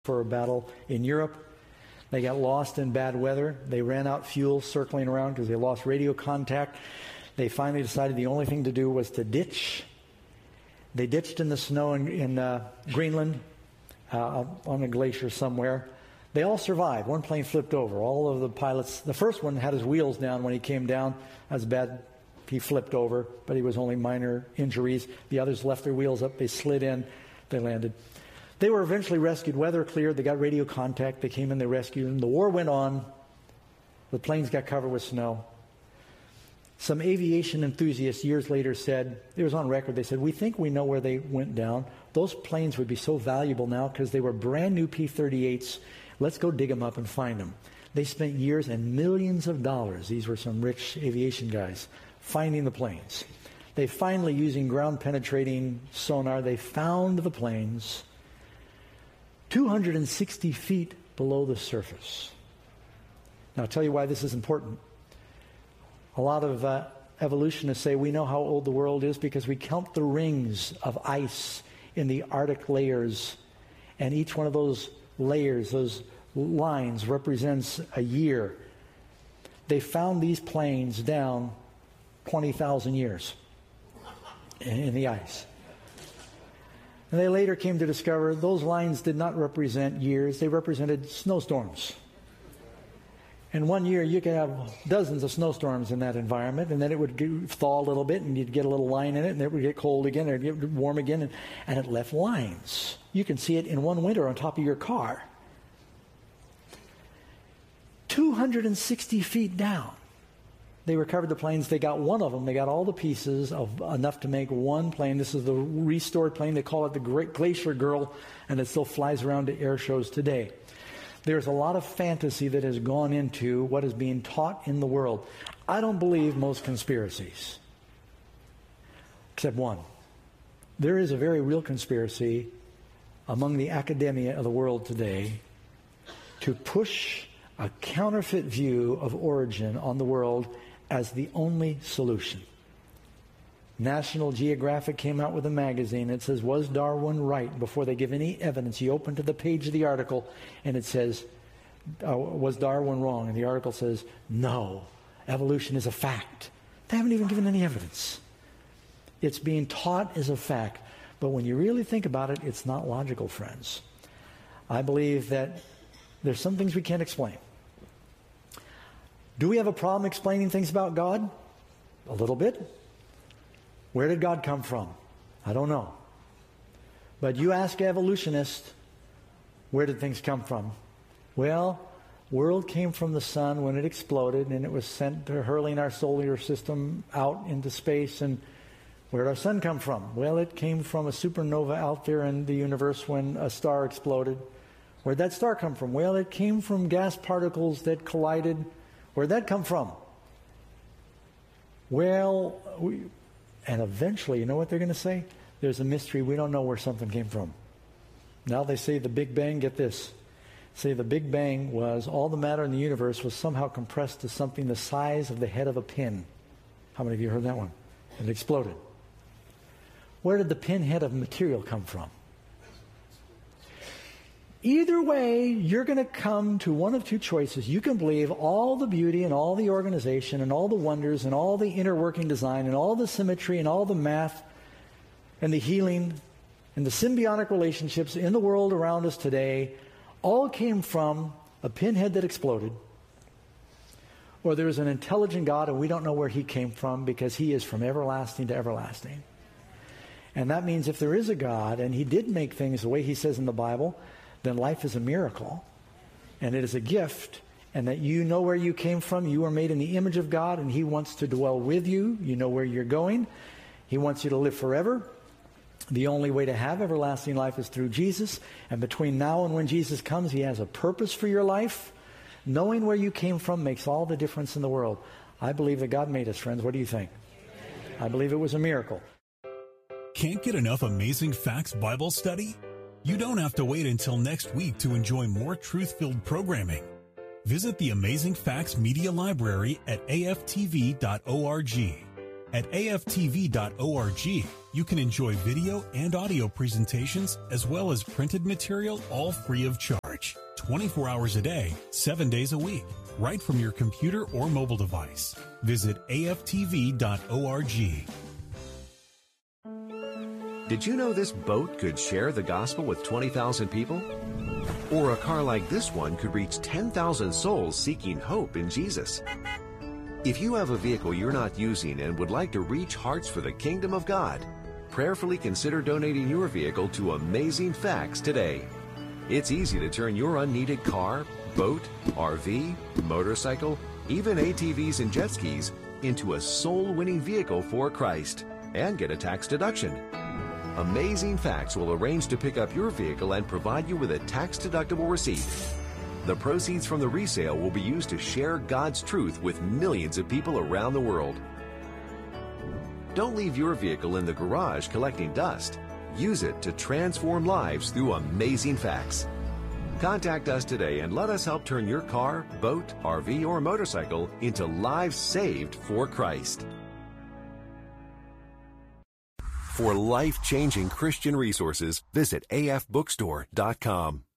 for a battle in Europe. They got lost in bad weather. They ran out fuel circling around because they lost radio contact. They finally decided the only thing to do was to ditch. They ditched in the snow in Greenland, on a glacier somewhere. They all survived. One plane flipped over. All of the pilots, the first one had his wheels down when he came down. That was bad. He flipped over, but he was only minor injuries. The others left their wheels up. They slid in. They landed. They were eventually rescued. Weather cleared. They got radio contact. They came in. They rescued them. The war went on. The planes got covered with snow. Some aviation enthusiasts years later said, it was on record, they said, we think we know where they went down. Those planes would be so valuable now because they were brand new P-38s. Let's go dig them up and find them. They spent years and millions of dollars, these were some rich aviation guys, finding the planes. They finally, using ground-penetrating sonar, they found the planes 260 feet below the surface. Now, I'll tell you why this is important. A lot of evolutionists say we know how old the world is because we count the rings of ice in the Arctic layers, and each one of those layers, those lines, represents a year. They found these planes down 20,000 years in the ice. And they later came to discover those lines did not represent years, they represented snowstorms. And one year you could have dozens of snowstorms in that environment, and then it would thaw a little bit, and you'd get a little line in it, and it would get cold again, or it'd get warm again, and it left lines. You can see it in one winter on top of your car. 260 feet down. They recovered the planes. They got one of them. They got all the pieces of enough to make one plane. This is the restored plane. They call it the Great Glacier Girl, and it still flies around to air shows today. There's a lot of fantasy that has gone into what is being taught in the world. I don't believe most conspiracies, except one. There is a very real conspiracy among the academia of the world today to push a counterfeit view of origin on the world as the only solution. National Geographic came out with a magazine. It says, was Darwin right? Before they give any evidence, you open to the page of the article, and it says, was Darwin wrong? And the article says, no, evolution is a fact. They haven't even given any evidence. It's being taught as a fact. But when you really think about it, it's not logical, friends. I believe that there's some things we can't explain. Do we have a problem explaining things about God? A little bit. Where did God come from? I don't know. But you ask evolutionists, where did things come from? Well, world came from the sun when it exploded, and it was sent to hurling our solar system out into space. And where did our sun come from? Well, it came from a supernova out there in the universe when a star exploded. Where did that star come from? Well, it came from gas particles that collided. Where did that come from? Well, and eventually, you know what they're going to say? There's a mystery. We don't know where something came from. Now they say the Big Bang, get this. Say the Big Bang was all the matter in the universe was somehow compressed to something the size of the head of a pin. How many of you heard that one? It exploded. Where did the pinhead of material come from? Either way, you're going to come to one of two choices. You can believe all the beauty and all the organization and all the wonders and all the inner working design and all the symmetry and all the math and the healing and the symbiotic relationships in the world around us today all came from a pinhead that exploded. Or there is an intelligent God and we don't know where he came from because he is from everlasting to everlasting. And that means if there is a God and he did make things the way he says in the Bible, then life is a miracle, and it is a gift, and that you know where you came from. You are made in the image of God, and he wants to dwell with you. You know where you're going. He wants you to live forever. The only way to have everlasting life is through Jesus, and between now and when Jesus comes, he has a purpose for your life. Knowing where you came from makes all the difference in the world. I believe that God made us, friends. What do you think? I believe it was a miracle. Can't get enough Amazing Facts Bible study? You don't have to wait until next week to enjoy more truth-filled programming. Visit the Amazing Facts Media Library at aftv.org. At aftv.org, You can enjoy video and audio presentations as well as printed material, all free of charge. 24 hours a day, 7 days a week, right from your computer or mobile device. Visit aftv.org. Did you know this boat could share the gospel with 20,000 people? Or a car like this one could reach 10,000 souls seeking hope in Jesus? If you have a vehicle you're not using and would like to reach hearts for the kingdom of God, prayerfully consider donating your vehicle to Amazing Facts today. It's easy to turn your unneeded car, boat, RV, motorcycle, even ATVs and jet skis into a soul-winning vehicle for Christ and get a tax deduction. Amazing Facts will arrange to pick up your vehicle and provide you with a tax-deductible receipt. The proceeds from the resale will be used to share God's truth with millions of people around the world. Don't leave your vehicle in the garage collecting dust. Use it to transform lives through Amazing Facts. Contact us today and let us help turn your car, boat, RV, or motorcycle into lives saved for Christ. For life-changing Christian resources, visit afbookstore.com.